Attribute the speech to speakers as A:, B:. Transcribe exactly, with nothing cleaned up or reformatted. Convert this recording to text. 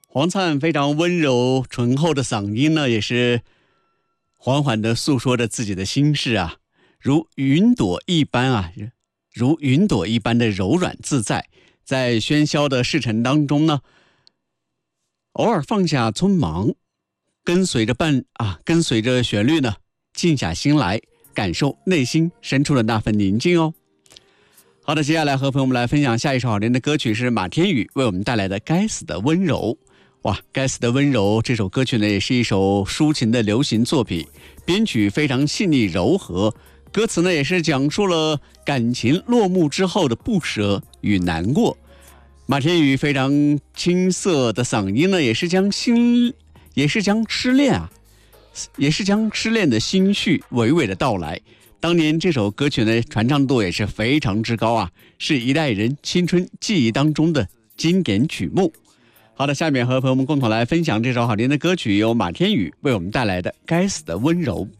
A: 黄灿非常温柔醇厚的嗓音呢，也是缓缓地诉说着自己的心事啊，如云朵一般啊，如云朵一般的柔软自在，在喧嚣的市城当中呢，偶尔放下匆忙，跟随着伴啊，跟随着旋律呢，静下心来，感受内心深处的那份宁静哦。好的，接下来和朋友们来分享下一首好听的歌曲，是马天宇为我们带来的《该死的温柔》。哇，该死的温柔这首歌曲呢，也是一首抒情的流行作品，编曲非常细腻柔和，歌词呢也是讲述了感情落幕之后的不舍与难过。马天宇非常青涩的嗓音呢，也是将心，也是将失恋啊，也是将失恋的心绪娓娓的道来。当年这首歌曲呢，传唱度也是非常之高啊，是一代人青春记忆当中的经典曲目。好的，下面和朋友们共同来分享这首好听的歌曲，由马天宇为我们带来的《该死的温柔》。